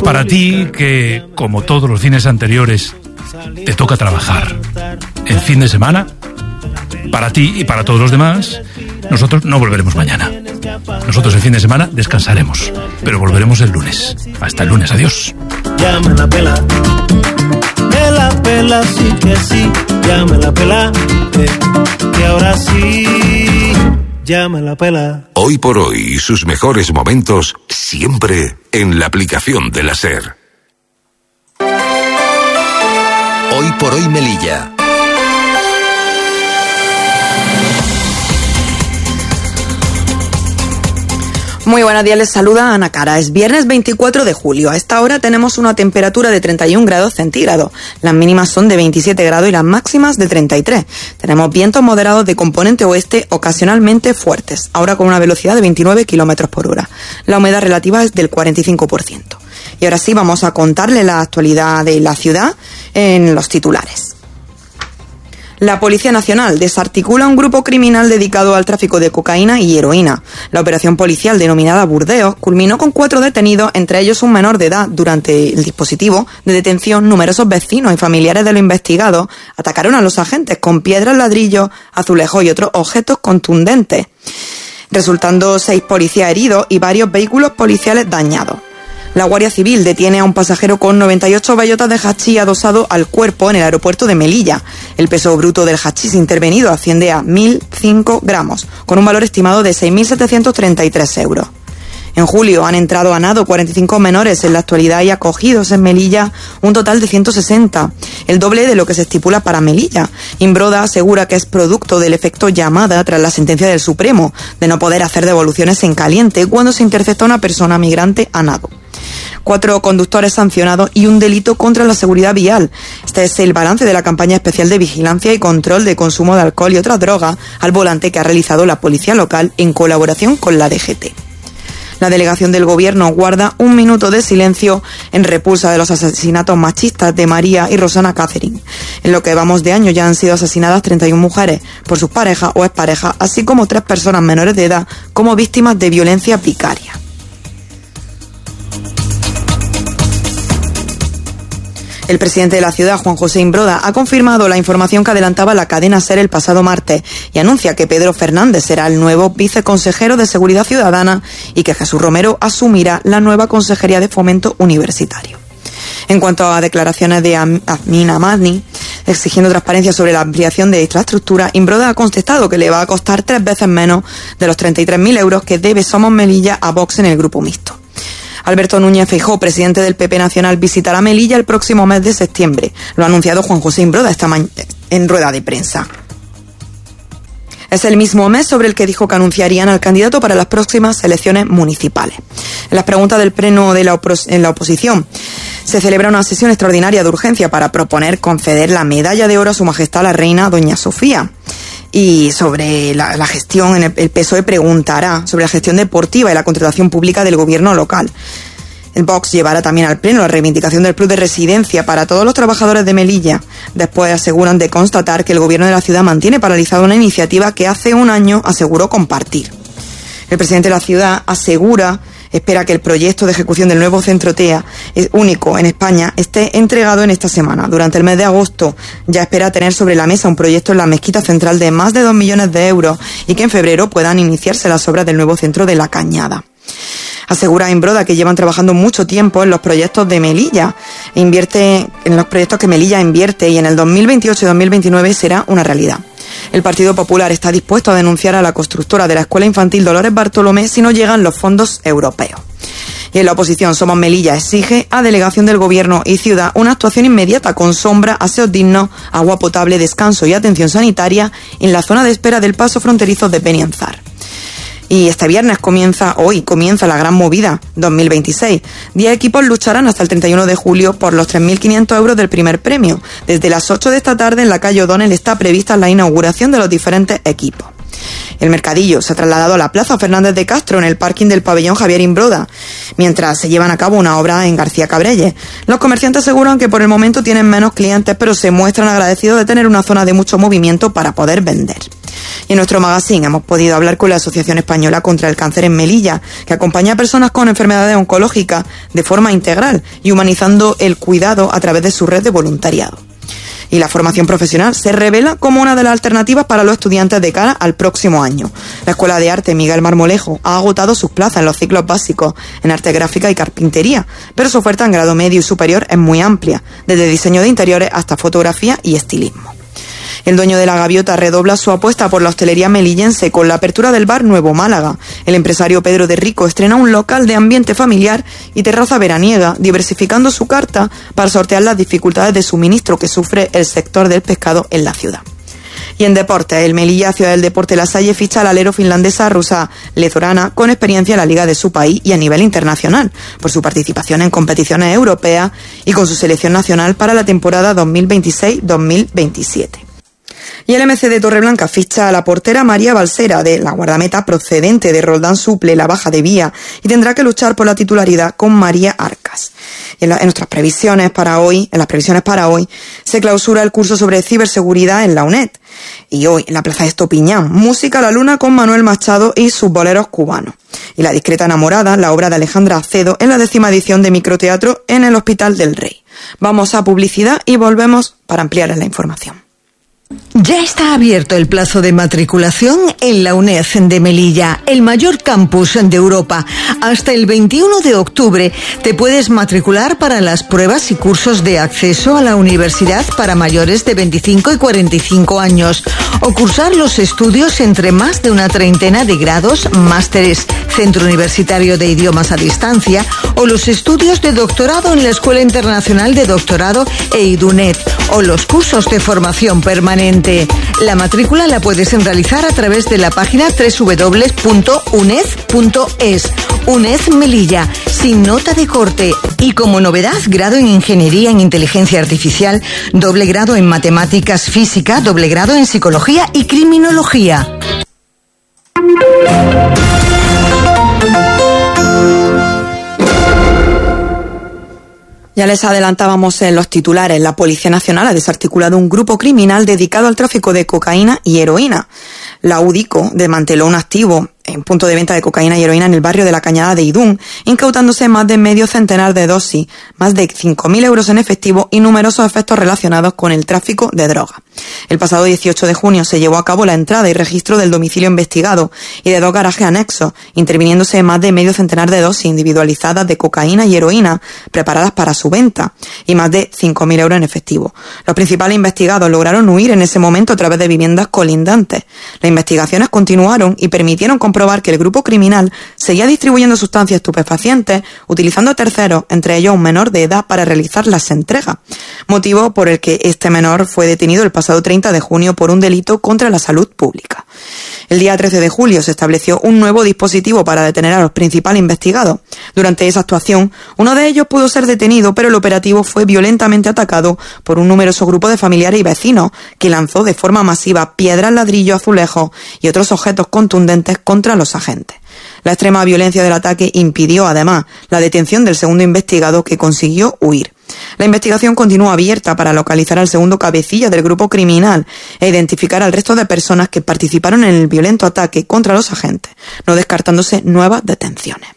Para ti, que como todos los fines anteriores, te toca trabajar el fin de semana, para ti y para todos los demás, nosotros no volveremos mañana. Nosotros el fin de semana descansaremos, pero volveremos el lunes. Hasta el lunes, adiós. Ya me la pela, sí que sí, ya me la pela, que ahora sí, ya me la pela. Hoy por hoy, sus mejores momentos, siempre en la aplicación de la SER. Hoy por hoy Melilla. Muy buenos días, les saluda Ana Cara. Es viernes 24 de julio. A esta hora tenemos una temperatura de 31 grados centígrados. Las mínimas son de 27 grados y las máximas de 33. Tenemos vientos moderados de componente oeste ocasionalmente fuertes, ahora con una velocidad de 29 kilómetros por hora. La humedad relativa es del 45%. Y ahora sí vamos a contarle la actualidad de la ciudad en los titulares. La Policía Nacional desarticula un grupo criminal dedicado al tráfico de cocaína y heroína. La operación policial denominada Burdeos culminó con 4 detenidos, entre ellos un menor de edad. Durante el dispositivo de detención, numerosos vecinos y familiares de los investigados atacaron a los agentes con piedras, ladrillos, azulejos y otros objetos contundentes, resultando 6 policías heridos y varios vehículos policiales dañados. La Guardia Civil detiene a un pasajero con 98 bellotas de hachís adosado al cuerpo en el aeropuerto de Melilla. El peso bruto del hachís intervenido asciende a 1.005 gramos, con un valor estimado de 6.733 euros. En julio han entrado a nado 45 menores en la actualidad y acogidos en Melilla un total de 160, el doble de lo que se estipula para Melilla. Imbroda asegura que es producto del efecto llamada tras la sentencia del Supremo de no poder hacer devoluciones en caliente cuando se intercepta a una persona migrante a nado. 4 conductores sancionados y un delito contra la seguridad vial. Este es el balance de la campaña especial de vigilancia y control de consumo de alcohol y otras drogas al volante que ha realizado la policía local en colaboración con la DGT. La delegación del Gobierno guarda un minuto de silencio en repulsa de los asesinatos machistas de María y Rosana Catherine. En lo que vamos de año ya han sido asesinadas 31 mujeres por sus parejas o exparejas, así como 3 personas menores de edad como víctimas de violencia vicaria. El presidente de la ciudad, Juan José Imbroda, ha confirmado la información que adelantaba la cadena SER el pasado martes y anuncia que Pedro Fernández será el nuevo viceconsejero de Seguridad Ciudadana y que Jesús Romero asumirá la nueva Consejería de Fomento Universitario. En cuanto a declaraciones de Amina Madni exigiendo transparencia sobre la ampliación de infraestructura, Imbroda ha contestado que le va a costar 3 veces menos de los 33.000 euros que debe Somos Melilla a Vox en el grupo mixto. Alberto Núñez Feijóo, presidente del PP Nacional, visitará Melilla el próximo mes de septiembre. Lo ha anunciado Juan José Imbroda esta mañana en rueda de prensa. Es el mismo mes sobre el que dijo que anunciarían al candidato para las próximas elecciones municipales. En las preguntas del pleno en la oposición, se celebra una sesión extraordinaria de urgencia para proponer conceder la medalla de oro a Su Majestad la Reina Doña Sofía. Y sobre la gestión, el PSOE preguntará sobre la gestión deportiva y la contratación pública del gobierno local. El Vox llevará también al pleno la reivindicación del plus de residencia para todos los trabajadores de Melilla. Después aseguran de constatar que el gobierno de la ciudad mantiene paralizada una iniciativa que hace un año aseguró compartir. El presidente de la ciudad espera que el proyecto de ejecución del nuevo centro TEA, único en España, esté entregado en esta semana. Durante el mes de agosto ya espera tener sobre la mesa un proyecto en la mezquita central de más de 2 millones de euros y que en febrero puedan iniciarse las obras del nuevo centro de La Cañada. Asegura Imbroda que llevan trabajando mucho tiempo en los proyectos de Melilla, en los proyectos que Melilla invierte y en el 2028 y 2029 será una realidad. El Partido Popular está dispuesto a denunciar a la constructora de la Escuela Infantil Dolores Bartolomé si no llegan los fondos europeos. Y en la oposición, Somos Melilla exige a delegación del Gobierno y ciudad una actuación inmediata con sombra, aseos dignos, agua potable, descanso y atención sanitaria en la zona de espera del paso fronterizo de Benianzar. Y este viernes comienza la Gran Movida 2026. 10 equipos lucharán hasta el 31 de julio por los 3.500 euros del primer premio. Desde las 8 de esta tarde en la calle O'Donnell está prevista la inauguración de los diferentes equipos. El mercadillo se ha trasladado a la Plaza Fernández de Castro, en el parking del pabellón Javier Imbroda, mientras se llevan a cabo una obra en García Cabrelles. Los comerciantes aseguran que por el momento tienen menos clientes, pero se muestran agradecidos de tener una zona de mucho movimiento para poder vender. Y en nuestro magazine hemos podido hablar con la Asociación Española contra el Cáncer en Melilla, que acompaña a personas con enfermedades oncológicas de forma integral y humanizando el cuidado a través de su red de voluntariado. Y la formación profesional se revela como una de las alternativas para los estudiantes de cara al próximo año. La Escuela de Arte Miguel Marmolejo ha agotado sus plazas en los ciclos básicos en arte gráfica y carpintería, pero su oferta en grado medio y superior es muy amplia, desde diseño de interiores hasta fotografía y estilismo. El dueño de La Gaviota redobla su apuesta por la hostelería melillense con la apertura del bar Nuevo Málaga. El empresario Pedro de Rico estrena un local de ambiente familiar y terraza veraniega, diversificando su carta para sortear las dificultades de suministro que sufre el sector del pescado en la ciudad. Y en deportes, el Melilla, ciudad del deporte La Salle, ficha al alero finlandesa Rosa Lezorana, con experiencia en la liga de su país y a nivel internacional, por su participación en competiciones europeas y con su selección nacional para la temporada 2026-2027. Y el MC de Torreblanca ficha a la portera María Balsera, de la guardameta procedente de Roldán, suple la baja de Vía y tendrá que luchar por la titularidad con María Arcas. Y en nuestras previsiones para hoy, se clausura el curso sobre ciberseguridad en la UNED. Y hoy, en la Plaza de Estopiñán, música a la luna con Manuel Machado y sus boleros cubanos. Y La discreta enamorada, la obra de Alejandra Acedo, en la 10ª edición de Microteatro en el Hospital del Rey. Vamos a publicidad y volvemos para ampliar la información. Ya está abierto el plazo de matriculación en la UNED de Melilla, el mayor campus de Europa. Hasta el 21 de octubre te puedes matricular para las pruebas y cursos de acceso a la universidad para mayores de 25 y 45 años o cursar los estudios entre más de una treintena de grados, másteres, Centro Universitario de Idiomas a Distancia o los estudios de doctorado en la Escuela Internacional de Doctorado e IDUNED o los cursos de formación permanente. La matrícula la puedes realizar a través de la página www.uned.es. UNED Melilla, sin nota de corte. Y como novedad, grado en Ingeniería en Inteligencia Artificial, doble grado en Matemáticas Física, doble grado en Psicología y Criminología. Ya les adelantábamos en los titulares, la Policía Nacional ha desarticulado un grupo criminal dedicado al tráfico de cocaína y heroína. La UDICO desmanteló un activo en punto de venta de cocaína y heroína en el barrio de la Cañada de Idún, incautándose más de medio centenar de dosis, más de 5.000 euros en efectivo y numerosos efectos relacionados con el tráfico de droga. El pasado 18 de junio se llevó a cabo la entrada y registro del domicilio investigado y de 2 garajes anexos, interviniéndose más de medio centenar de dosis individualizadas de cocaína y heroína preparadas para su venta y más de 5.000 euros en efectivo. Los principales investigados lograron huir en ese momento a través de viviendas colindantes. Las investigaciones continuaron y permitieron comprobar que el grupo criminal seguía distribuyendo sustancias estupefacientes utilizando a terceros, entre ellos un menor de edad, para realizar las entregas, motivo por el que este menor fue detenido el pasado 30 de junio por un delito contra la salud pública. El día 13 de julio se estableció un nuevo dispositivo para detener a los principales investigados. Durante esa actuación, uno de ellos pudo ser detenido, pero el operativo fue violentamente atacado por un numeroso grupo de familiares y vecinos que lanzó de forma masiva piedras, ladrillos, azulejos y otros objetos contundentes contra los agentes. La extrema violencia del ataque impidió, además, la detención del segundo investigado, que consiguió huir. La investigación continúa abierta para localizar al segundo cabecilla del grupo criminal e identificar al resto de personas que participaron en el violento ataque contra los agentes, no descartándose nuevas detenciones.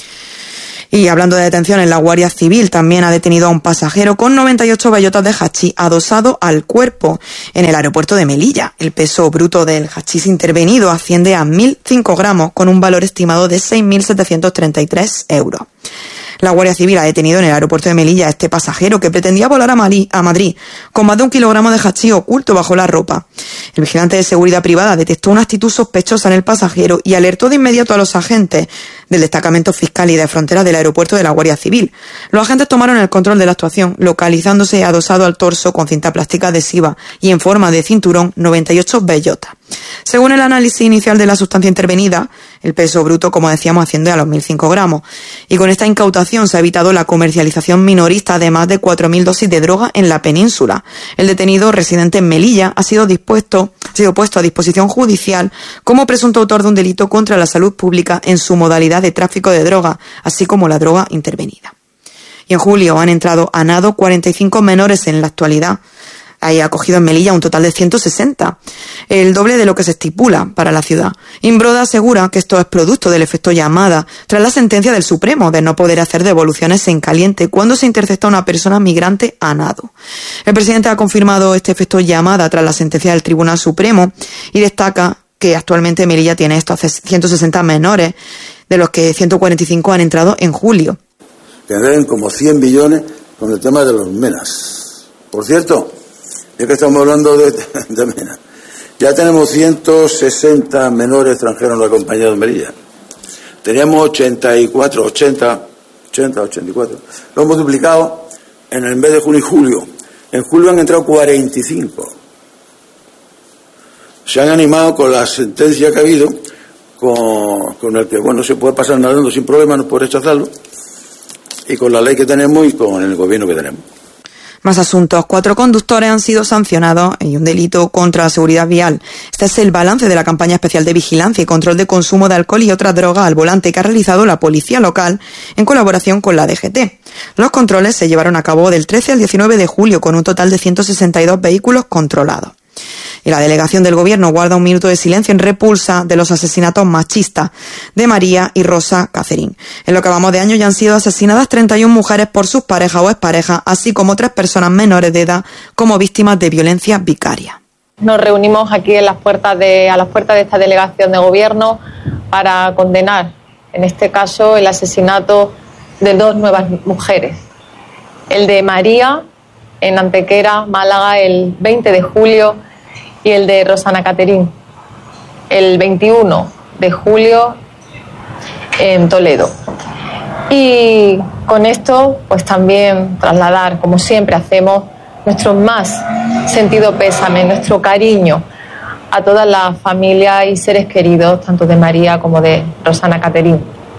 Y hablando de detenciones, la Guardia Civil también ha detenido a un pasajero con 98 bellotas de hachís adosado al cuerpo en el aeropuerto de Melilla. El peso bruto del hachís intervenido asciende a 1.005 gramos con un valor estimado de 6.733 euros. La Guardia Civil ha detenido en el aeropuerto de Melilla a este pasajero que pretendía volar a Madrid con más de 1 kilogramo de hachís oculto bajo la ropa. El vigilante de seguridad privada detectó una actitud sospechosa en el pasajero y alertó de inmediato a los agentes del destacamento fiscal y de fronteras del aeropuerto de la Guardia Civil. Los agentes tomaron el control de la actuación, localizándose adosado al torso con cinta plástica adhesiva y en forma de cinturón 98 bellotas. Según el análisis inicial de la sustancia intervenida, el peso bruto, como decíamos, asciende a los 1.005 gramos. Y con esta incautación se ha evitado la comercialización minorista de más de 4.000 dosis de droga en la península. El detenido, residente en Melilla, ha sido puesto a disposición judicial como presunto autor de un delito contra la salud pública en su modalidad de tráfico de droga, así como la droga intervenida. Y en julio han entrado a nado 45 menores en la actualidad. Hay acogido en Melilla un total de 160, el doble de lo que se estipula para la ciudad. Imbroda asegura que esto es producto del efecto llamada, tras la sentencia del Supremo de no poder hacer devoluciones en caliente cuando se intercepta a una persona migrante a nado. El presidente ha confirmado este efecto llamada tras la sentencia del Tribunal Supremo y destaca que actualmente Melilla tiene estos 160 menores, de los que 145 han entrado en julio. Tendrán como 100 billones con el tema de los menas. Por cierto, ya que estamos hablando de menas, ya tenemos 160 menores extranjeros en la compañía de Melilla. Teníamos 84. Lo hemos duplicado en el mes de junio y julio. En julio han entrado 45. Se han animado con la sentencia que ha habido, con el que, se puede pasar nadando sin problema, no puede rechazarlo, y con la ley que tenemos y con el gobierno que tenemos. Más asuntos. 4 conductores han sido sancionados y un delito contra la seguridad vial. Este es el balance de la campaña especial de vigilancia y control de consumo de alcohol y otras drogas al volante que ha realizado la policía local en colaboración con la DGT. Los controles se llevaron a cabo del 13 al 19 de julio con un total de 162 vehículos controlados. Y la delegación del gobierno guarda un minuto de silencio en repulsa de los asesinatos machistas de María y Rosa Cacerín. En lo que vamos de año ya han sido asesinadas 31 mujeres por sus parejas o exparejas, así como 3 personas menores de edad como víctimas de violencia vicaria. Nos reunimos aquí a las puertas de esta delegación de gobierno para condenar, en este caso, el asesinato de 2 nuevas mujeres. El de María en Antequera, Málaga, el 20 de julio, y el de Rosana Caterín, el 21 de julio en Toledo. Y con esto, pues también trasladar, como siempre hacemos, nuestro más sentido pésame, nuestro cariño a todas las familias y seres queridos, tanto de María como de Rosana Caterín.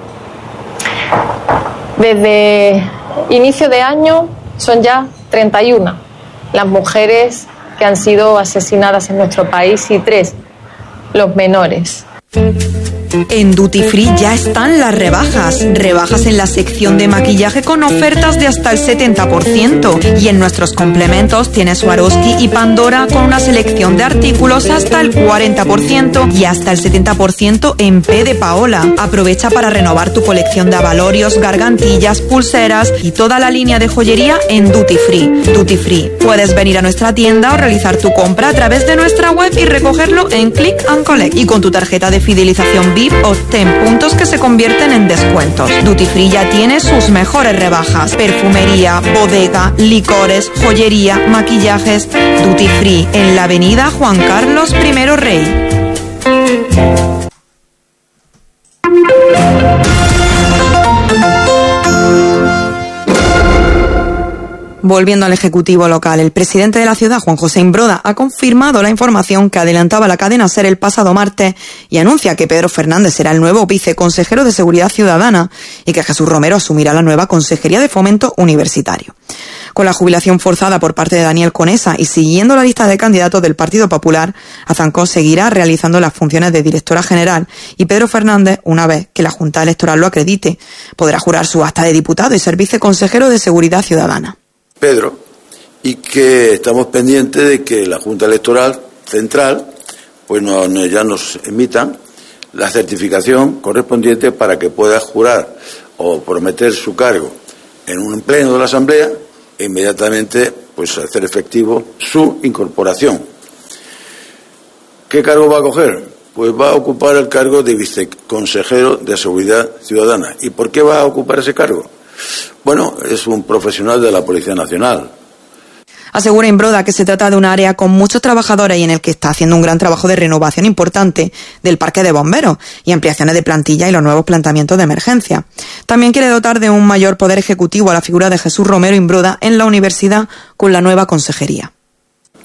Desde inicio de año son ya 31 las mujeres que han sido asesinadas en nuestro país y 3 los menores. En Duty Free ya están las rebajas. Rebajas en la sección de maquillaje con ofertas de hasta el 70%. Y en nuestros complementos tienes Swarovski y Pandora con una selección de artículos hasta el 40% y hasta el 70% en P de Paola. Aprovecha para renovar tu colección de abalorios, gargantillas, pulseras y toda la línea de joyería en Duty Free. Duty Free. Puedes venir a nuestra tienda o realizar tu compra a través de nuestra web y recogerlo en Click and Collect. Y con tu tarjeta de fidelización VIP obtén puntos que se convierten en descuentos. Duty Free ya tiene sus mejores rebajas. Perfumería, bodega, licores, joyería, maquillajes. Duty Free en la avenida Juan Carlos I Rey. Volviendo al Ejecutivo local, el presidente de la ciudad, Juan José Imbroda, ha confirmado la información que adelantaba la cadena SER el pasado martes y anuncia que Pedro Fernández será el nuevo viceconsejero de Seguridad Ciudadana y que Jesús Romero asumirá la nueva Consejería de Fomento Universitario. Con la jubilación forzada por parte de Daniel Conesa y siguiendo la lista de candidatos del Partido Popular, Azancó seguirá realizando las funciones de directora general y Pedro Fernández, una vez que la Junta Electoral lo acredite, podrá jurar su acta de diputado y ser viceconsejero de Seguridad Ciudadana. Pedro, y que estamos pendientes de que la Junta Electoral Central pues ya nos emitan la certificación correspondiente para que pueda jurar o prometer su cargo en un pleno de la Asamblea e inmediatamente pues hacer efectivo su incorporación. ¿Qué cargo va a coger? Pues va a ocupar el cargo de viceconsejero de Seguridad Ciudadana. ¿Y por qué va a ocupar ese cargo? Bueno, es un profesional de la Policía Nacional. Asegura Imbroda que se trata de un área con muchos trabajadores y en el que está haciendo un gran trabajo de renovación importante del parque de bomberos y ampliaciones de plantilla y los nuevos planteamientos de emergencia. También quiere dotar de un mayor poder ejecutivo a la figura de Jesús Romero Imbroda en la universidad con la nueva consejería.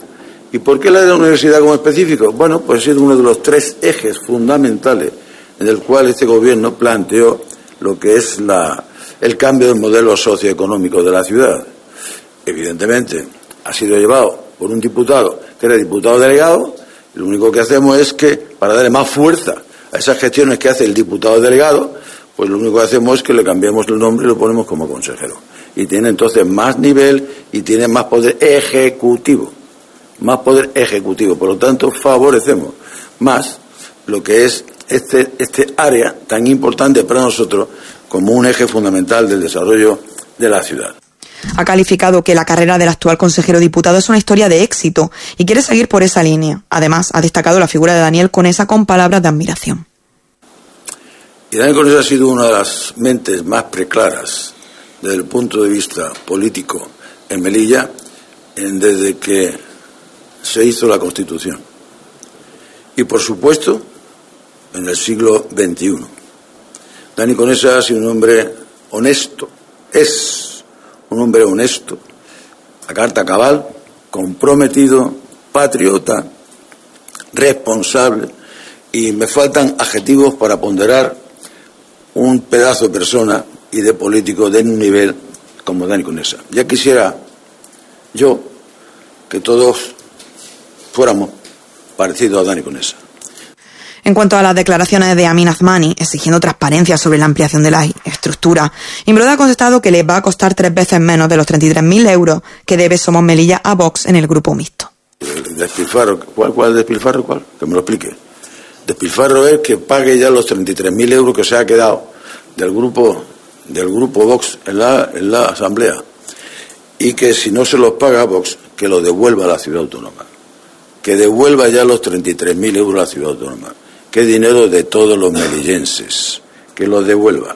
¿Y por qué la de la universidad como específico? Bueno, pues ha sido uno de los 3 ejes fundamentales en el cual este gobierno planteó lo que es el cambio del modelo socioeconómico de la ciudad. Evidentemente, ha sido llevado por un diputado que era diputado delegado. Lo único que hacemos es que, para darle más fuerza a esas gestiones que hace el diputado delegado, pues lo único que hacemos es que le cambiamos el nombre y lo ponemos como consejero. Y tiene entonces más nivel y tiene más poder ejecutivo. Más poder ejecutivo. Por lo tanto, favorecemos más lo que es este área tan importante para nosotros como un eje fundamental del desarrollo de la ciudad. Ha calificado que la carrera del actual consejero diputado es una historia de éxito y quiere seguir por esa línea. Además, ha destacado la figura de Daniel Conesa con palabras de admiración. Y Daniel Conesa ha sido una de las mentes más preclaras desde el punto de vista político en Melilla desde que se hizo la Constitución. Y por supuesto, en el siglo XXI. Dani Conesa ha sido un hombre honesto, es un hombre honesto, a carta cabal, comprometido, patriota, responsable, y me faltan adjetivos para ponderar un pedazo de persona y de político de un nivel como Dani Conesa. Ya quisiera yo que todos fuéramos parecidos a Dani Conesa. En cuanto a las declaraciones de Amin Azmani exigiendo transparencia sobre la ampliación de la estructura, Imbroda ha contestado que les va a costar 3 veces menos de los 33.000 euros que debe Somos Melilla a Vox en el grupo mixto. El despilfarro, ¿cuál despilfarro? ¿Cuál? Que me lo explique. Despilfarro es que pague ya los 33.000 euros que se ha quedado del grupo Vox en la asamblea, y que si no se los paga Vox, que lo devuelva a la ciudad autónoma, que devuelva ya los 33.000 euros a la ciudad autónoma, que es dinero de todos los melillenses, que lo devuelva.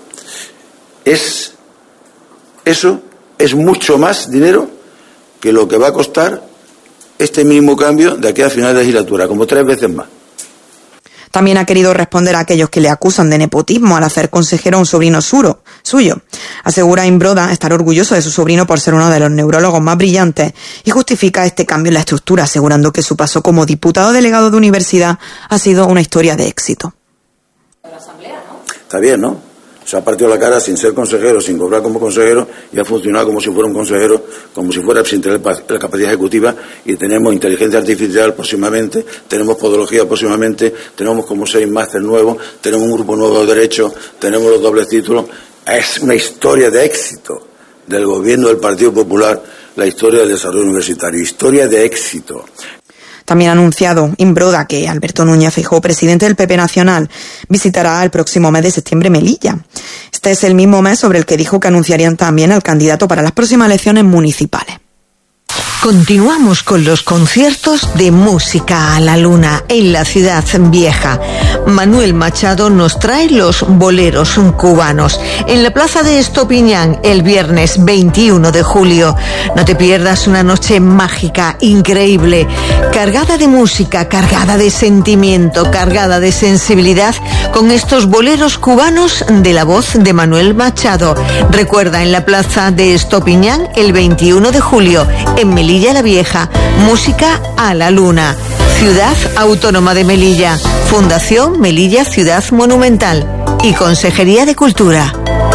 Eso es mucho más dinero que lo que va a costar este mismo cambio de aquí a final de legislatura, como 3 veces más. También ha querido responder a aquellos que le acusan de nepotismo al hacer consejero a un sobrino suyo. Asegura Imbroda estar orgulloso de su sobrino por ser uno de los neurólogos más brillantes y justifica este cambio en la estructura, asegurando que su paso como diputado delegado de universidad ha sido una historia de éxito. Está bien, ¿no? Se ha partido la cara sin ser consejero, sin cobrar como consejero, y ha funcionado como si fuera un consejero, como si fuera sin tener la capacidad ejecutiva, y tenemos inteligencia artificial próximamente, tenemos podología próximamente, tenemos como 6 másteres nuevos, tenemos un grupo nuevo de derecho, tenemos los dobles títulos. Es una historia de éxito del gobierno del Partido Popular, la historia del desarrollo universitario, historia de éxito. También ha anunciado Imbroda que Alberto Núñez Feijóo, presidente del PP Nacional, visitará el próximo mes de septiembre Melilla. Este es el mismo mes sobre el que dijo que anunciarían también al candidato para las próximas elecciones municipales. Continuamos con los conciertos de Música a la Luna en la Ciudad Vieja. Manuel Machado nos trae los boleros cubanos en la Plaza de Estopiñán el viernes 21 de julio. No te pierdas una noche mágica, increíble, cargada de música, cargada de sentimiento, cargada de sensibilidad, con estos boleros cubanos de la voz de Manuel Machado. Recuerda, en la Plaza de Estopiñán el 21 de julio, en Melilla la Vieja, Música a la Luna. Ciudad Autónoma de Melilla, Fundación Melilla Ciudad Monumental y Consejería de Cultura.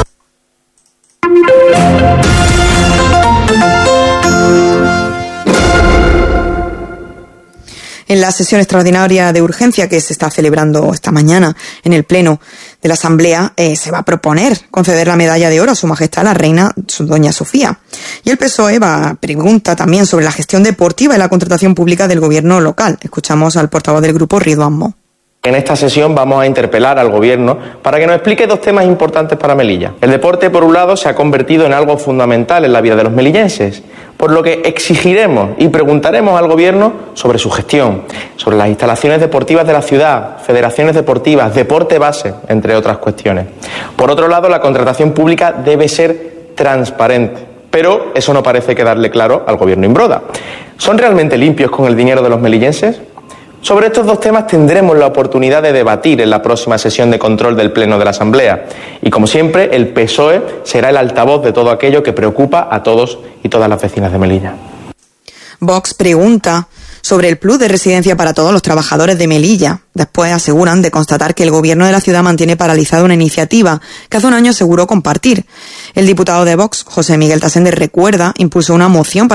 En la sesión extraordinaria de urgencia que se está celebrando esta mañana en el Pleno de la Asamblea, se va a proponer conceder la medalla de oro a Su Majestad la Reina Doña Sofía. Y el PSOE pregunta también sobre la gestión deportiva y la contratación pública del gobierno local. Escuchamos al portavoz del grupo, Ridwan Mo. En esta sesión vamos a interpelar al Gobierno para que nos explique 2 temas importantes para Melilla. El deporte, por un lado, se ha convertido en algo fundamental en la vida de los melillenses, por lo que exigiremos y preguntaremos al Gobierno sobre su gestión, sobre las instalaciones deportivas de la ciudad, federaciones deportivas, deporte base, entre otras cuestiones. Por otro lado, la contratación pública debe ser transparente, pero eso no parece quedarle claro al Gobierno Imbroda. ¿Son realmente limpios con el dinero de los melillenses? Sobre estos 2 temas tendremos la oportunidad de debatir en la próxima sesión de control del Pleno de la Asamblea. Y como siempre, el PSOE será el altavoz de todo aquello que preocupa a todos y todas las vecinas de Melilla. Vox pregunta sobre el plus de residencia para todos los trabajadores de Melilla. Después aseguran de constatar que el gobierno de la ciudad mantiene paralizada una iniciativa que hace un año aseguró compartir. El diputado de Vox, José Miguel Tasende, recuerda, impulsó una moción para